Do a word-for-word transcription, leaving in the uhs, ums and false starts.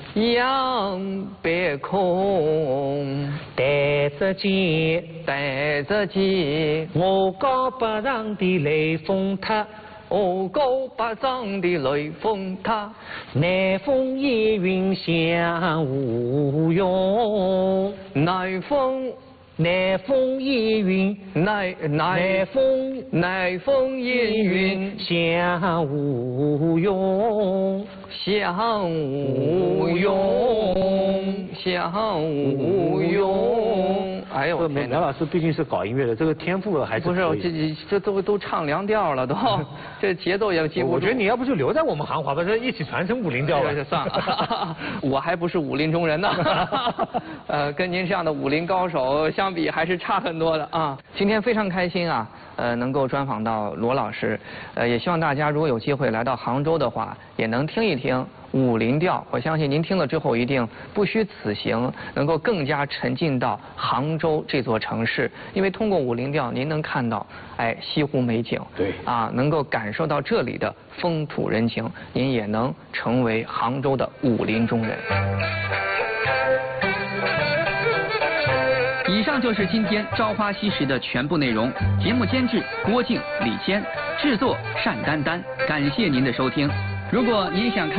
仰别空， 对着肩， 对着肩， 我高八丈的雷峰塔， 我高八丈的雷峰塔， 南风夜云响无用， 南风。 南风夜云， 南南风南风夜云响无用， 响无用，响无用。哎呦， 苗苗老师毕竟是搞音乐的，这个天赋还是不是这这这都都唱凉调了都，这节奏也记不住。 我觉得你要不就留在我们行话吧，这一起传承武林调吧。 就算了，我还不是武林中人呢。呃，跟您这样的武林高手相比，还是差很多的啊。今天非常开心啊，呃，能够专访到罗老师，呃，也希望大家如果有机会来到杭州的话，也能听一听武林调。我相信您听了之后，一定不虚此行，能够更加沉浸到杭州这座城市。因为通过武林调，您能看到，哎，西湖美景， 对， 啊，能够感受到这里的风土人情，您也能成为杭州的武林中人。以上就是今天《朝花夕拾》的全部内容。节目监制郭靖、李谦，制作单丹丹。感谢您的收听。如果您想看